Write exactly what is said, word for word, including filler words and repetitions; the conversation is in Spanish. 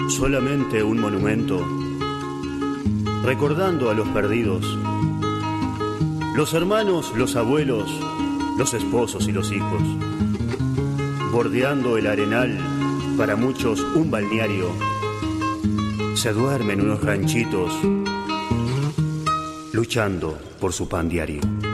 Solamente un monumento, recordando a los perdidos, los hermanos, los abuelos, los esposos y los hijos, bordeando el arenal, para muchos un balneario, se duermen unos ranchitos, luchando por su pan diario.